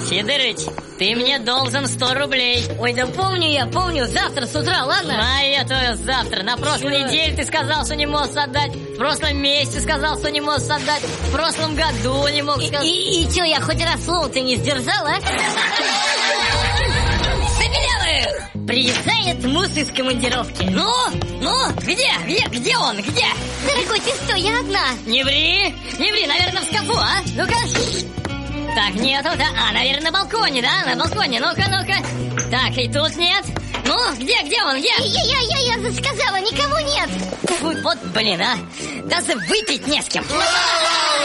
Сидорыч, ты мне должен 100 рублей. Ой, да помню, завтра с утра, ладно? А это завтра. На прошлой неделе ты сказал, что не можешь отдать. В прошлом месяце сказал, что не можешь отдать. В прошлом году не мог сказать. И что, я хоть раз слово-то не сдержал, а? Сабелявых! Приезжает муж из командировки. Ну, где он, где? Дорогой, ты что, я одна. Не ври, наверное, в шкафу, а? Ну-ка. Так, нету, да? А, наверное, на балконе, да? На балконе, ну-ка. Так, и тут нет. Ну, где он, где? Я же сказала, никого нет. Фу, вот, блин, а. Даже выпить не с кем.